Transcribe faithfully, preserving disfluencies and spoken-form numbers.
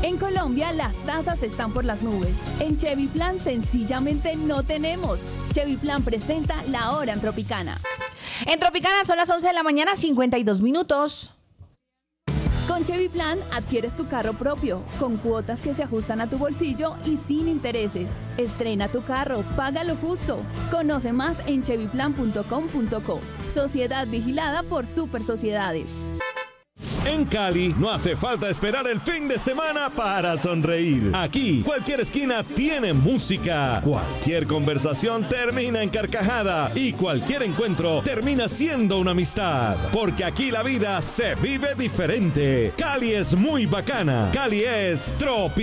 En Colombia las tasas están por las nubes. En Chevy Plan sencillamente no tenemos. Chevy Plan presenta La Hora en Tropicana. En Tropicana son las once de la mañana, cincuenta y dos minutos. Con Chevy Plan adquieres tu carro propio, con cuotas que se ajustan a tu bolsillo y sin intereses. Estrena tu carro, paga lo justo. Conoce más en chevy plan punto com punto co. Sociedad vigilada por Super Sociedades. En Cali no hace falta esperar el fin de semana para sonreír. Aquí, cualquier esquina tiene música. Cualquier conversación termina en carcajada y cualquier encuentro termina siendo una amistad. Porque aquí la vida se vive diferente. Cali es muy bacana. Cali es tropical.